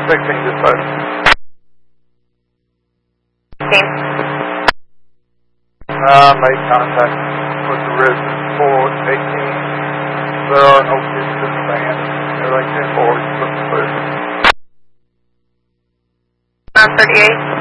16 dispatch. Made contact with the resident for 18. There are no kids in the van. Everything's in forward. 38.